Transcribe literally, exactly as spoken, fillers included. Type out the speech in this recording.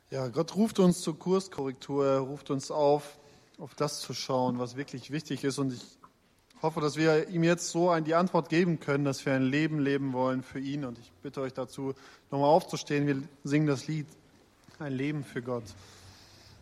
Ja, Gott ruft uns zur Kurskorrektur, er ruft uns auf, auf das zu schauen, was wirklich wichtig ist. Und ich hoffe, dass wir ihm jetzt so die Antwort geben können, dass wir ein Leben leben wollen für ihn. Und ich bitte euch dazu, nochmal aufzustehen. Wir singen das Lied, ein Leben für Gott.